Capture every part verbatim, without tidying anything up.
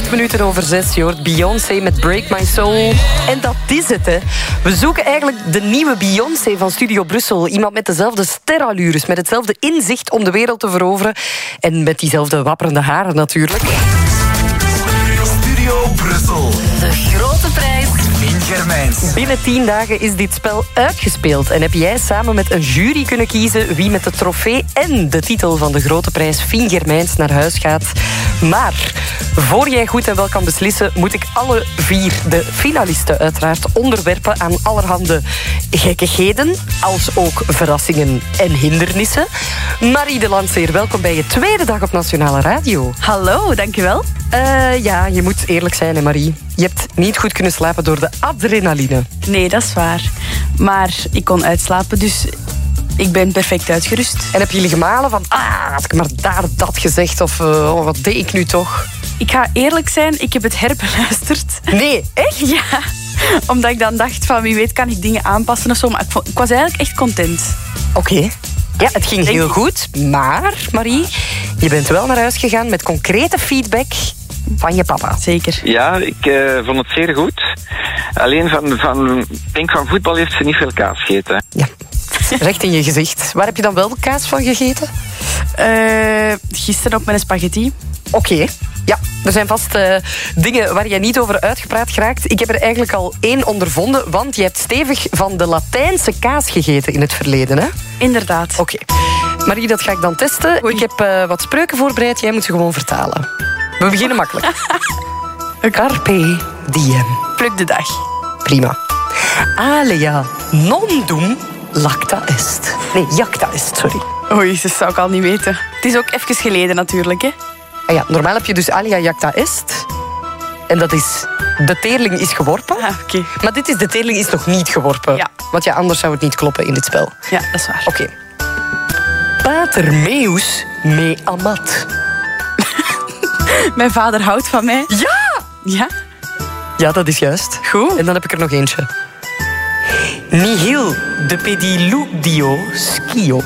Acht minuten over zes, je hoort Beyoncé met Break My Soul. En dat is het, hè. We zoeken eigenlijk de nieuwe Beyoncé van Studio Brussel. Iemand met dezelfde sterallures, met hetzelfde inzicht om de wereld te veroveren. En met diezelfde wapperende haren natuurlijk. Studio Brussel. De grote prijs. Fien Germijns. Binnen tien dagen is dit spel uitgespeeld. En heb jij samen met een jury kunnen kiezen wie met de trofee en de titel van de grote prijs Fien Germijns naar huis gaat. Maar voor jij goed en wel kan beslissen, moet ik alle vier de finalisten uiteraard onderwerpen aan allerhande gekkigheden, als ook verrassingen en hindernissen. Marie de Lanceer, welkom bij je tweede dag op Nationale Radio. Hallo, dankjewel. Uh, ja, je moet eerlijk zijn, hè, Marie. Je hebt niet goed kunnen slapen door de adrenaline. Nee, dat is waar. Maar ik kon uitslapen, dus ik ben perfect uitgerust. En heb jullie gemalen van, ah, had ik maar daar dat gezegd, of uh, oh, wat deed ik nu toch? Ik ga eerlijk zijn, ik heb het herbeluisterd. Nee, echt? Ja, omdat ik dan dacht van wie weet kan ik dingen aanpassen of zo. Maar ik, vond, ik was eigenlijk echt content. Oké. Okay. Ja, het ging heel goed. Maar, Marie, je bent wel naar huis gegaan met concrete feedback van je papa. Zeker. Ja, ik uh, vond het zeer goed. Alleen van, van, ik denk van voetbal heeft ze niet veel kaas gegeten. Ja, recht in je gezicht. Waar heb je dan wel kaas van gegeten? Uh, gisteren op mijn spaghetti. Oké. Okay. Ja, er zijn vast uh, dingen waar je niet over uitgepraat geraakt. Ik heb er eigenlijk al één ondervonden, want je hebt stevig van de Latijnse kaas gegeten in het verleden, hè? Inderdaad. Oké. Okay. Marie, dat ga ik dan testen. Oei. Ik heb uh, wat spreuken voorbereid, jij moet ze gewoon vertalen. We beginnen makkelijk. Carpe diem. Pluk de dag. Prima. Alea non dum lacta est. Nee, jacta est, sorry. Oei, dat zou ik al niet weten. Het is ook even geleden natuurlijk, hè? Ah ja, normaal heb je dus alia jacta est. En dat is, de teerling is geworpen. Ah, oké. Okay. Maar dit is, de teerling is nog niet geworpen. Ja. Want ja, anders zou het niet kloppen in dit spel. Ja, dat is waar. Oké. Okay. Pater meus me amat. Mijn vader houdt van mij. Ja! Ja? Ja, dat is juist. Goed. En dan heb ik er nog eentje. Nihil de pediludio schio.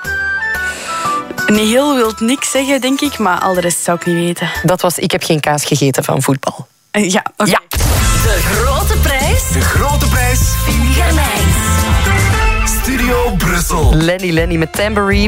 Nihil wil niks zeggen, denk ik, maar al de rest zou ik niet weten. Dat was, ik heb geen kaas gegeten van voetbal. Uh, ja, okay. Ja. De grote prijs. De grote prijs. Fien Germijns. Studio Brussel. Lenny Lenny met Tambourine.